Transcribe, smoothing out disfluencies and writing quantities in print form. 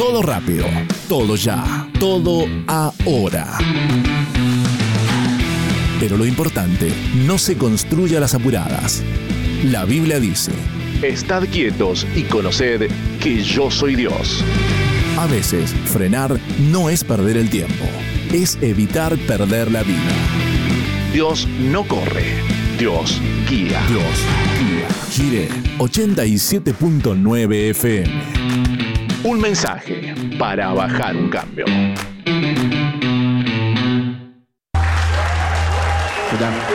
Todo rápido, todo ya, todo ahora. Pero lo importante no se construye a las apuradas. La Biblia dice: estad quietos y conoced que yo soy Dios. A veces, frenar no es perder el tiempo, es evitar perder la vida. Dios no corre, Dios guía. Dios guía. Gire 87.9 FM. Un mensaje para bajar un cambio. Hola.